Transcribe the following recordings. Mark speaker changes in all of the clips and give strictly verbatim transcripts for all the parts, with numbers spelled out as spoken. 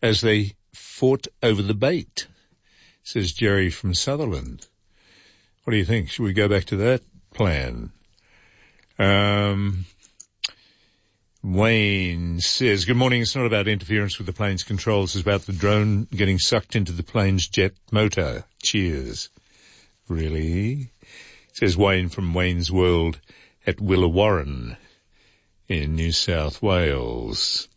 Speaker 1: as they fought over the bait, says Jerry from Sutherland. What do you think? Should we go back to that plan? Um, Wayne says, good morning. It's not about interference with the plane's controls. It's about the drone getting sucked into the plane's jet motor. Cheers. Really? Says Wayne from Wayne's World at Willawarren in New South Wales.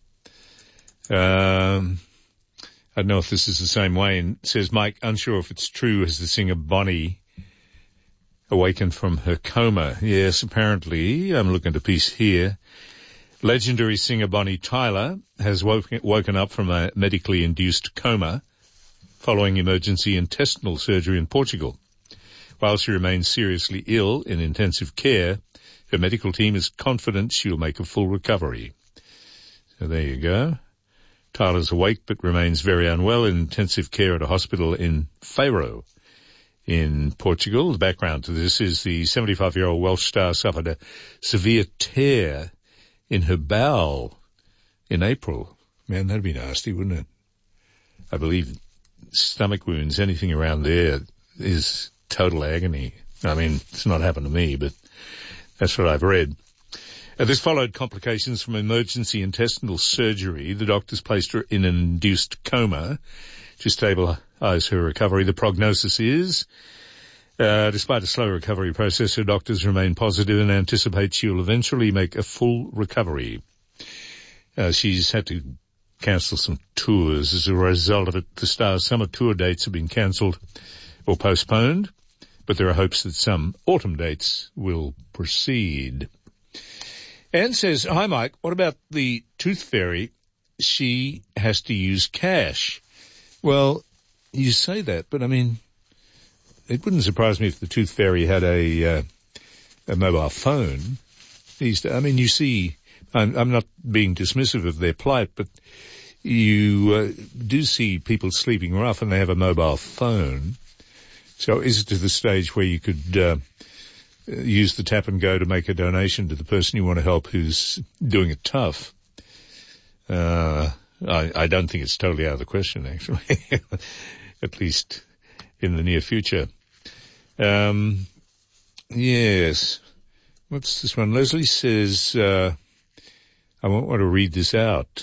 Speaker 1: Um, I don't know if this is the same Wayne. Says Mike, unsure if it's true, has the singer Bonnie awakened from her coma? Yes, apparently. I'm looking at a piece here. Legendary singer Bonnie Tyler has woken, woken up from a medically induced coma following emergency intestinal surgery in Portugal. While she remains seriously ill in intensive care, her medical team is confident she'll make a full recovery. So there you go. Tyler's awake but remains very unwell in intensive care at a hospital in Faro in Portugal. The background to this is the seventy-five-year-old Welsh star suffered a severe tear in her bowel in April. Man, that'd be nasty, wouldn't it? I believe stomach wounds, anything around there is total agony. I mean, it's not happened to me, but that's what I've read. Uh, this followed complications from emergency intestinal surgery. The doctors placed her in an induced coma to stabilize her recovery. The prognosis is, uh, despite a slow recovery process, her doctors remain positive and anticipate she'll eventually make a full recovery. Uh, she's had to cancel some tours as a result of it. The star's summer tour dates have been cancelled or postponed, but there are hopes that some autumn dates will proceed. Anne says, hi Mike, what about the tooth fairy? She has to use cash. Well, you say that, but I mean, it wouldn't surprise me if the tooth fairy had a, uh, a mobile phone. These, I mean, you see, I'm, I'm not being dismissive of their plight, but you uh, do see people sleeping rough and they have a mobile phone. So is it to the stage where you could uh, use the tap and go to make a donation to the person you want to help who's doing it tough? Uh, I, I don't think it's totally out of the question, actually, at least in the near future. Um, yes. What's this one? Leslie says, uh, I won't want to read this out.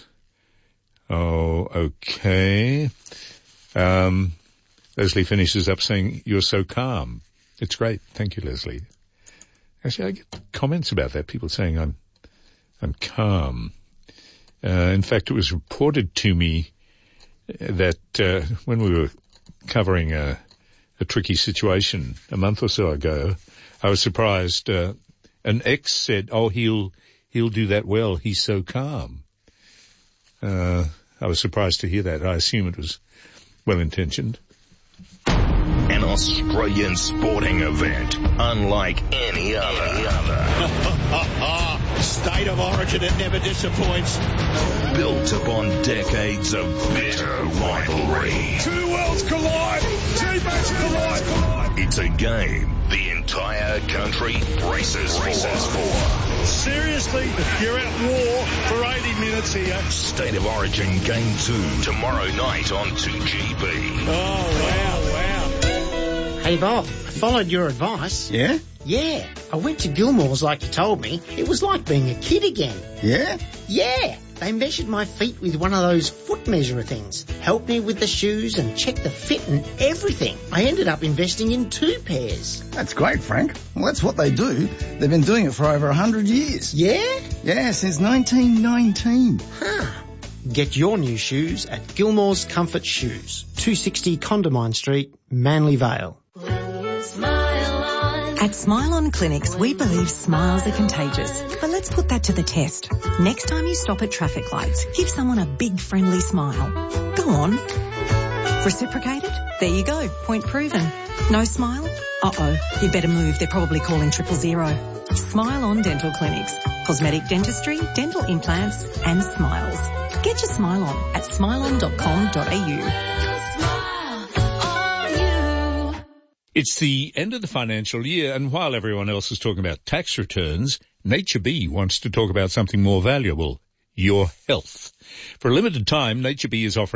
Speaker 1: Oh, okay. Um, Leslie finishes up saying, you're so calm. It's great. Thank you, Leslie. Actually, I get comments about that, people saying I'm, I'm calm. Uh, in fact, it was reported to me that, uh, when we were covering a, a tricky situation a month or so ago, I was surprised, uh, an ex said, oh, he'll, he'll do that well. He's so calm. Uh, I was surprised to hear that. I assume it was well-intentioned.
Speaker 2: An Australian sporting event unlike any other. Any other.
Speaker 3: State of origin, it never disappoints.
Speaker 2: Built upon decades of bitter rivalry.
Speaker 3: Two worlds collide. Two matches collide.
Speaker 2: It's a game the entire country races, races for.
Speaker 3: Seriously, you're at war for eighty minutes here.
Speaker 2: State of Origin Game two tomorrow night on two G B.
Speaker 3: Oh, wow, wow.
Speaker 4: Hey, Bob, I followed your advice.
Speaker 5: Yeah?
Speaker 4: Yeah. I went to Gilmore's like you told me. It was like being a kid again.
Speaker 5: Yeah?
Speaker 4: Yeah. They measured my feet with one of those foot measurer things, helped me with the shoes and checked the fit and everything. I ended up investing in two pairs.
Speaker 5: That's great, Frank. Well, that's what they do. They've been doing it for over a hundred years.
Speaker 4: Yeah?
Speaker 5: Yeah, since nineteen nineteen.
Speaker 4: Huh. Get your new shoes at Gilmore's Comfort Shoes, two sixty Condamine Street, Manly Vale.
Speaker 6: At Smile On Clinics, we believe smiles are contagious. But let's put that to the test. Next time you stop at traffic lights, give someone a big friendly smile. Go on. Reciprocated? There you go. Point proven. No smile? Uh-oh. You'd better move. They're probably calling triple zero. Smile On Dental Clinics. Cosmetic dentistry, dental implants and smiles. Get your smile on at smile on dot com dot a u.
Speaker 1: It's the end of the financial year, and while everyone else is talking about tax returns, Nature Bee wants to talk about something more valuable, your health. For a limited time, Nature Bee is offering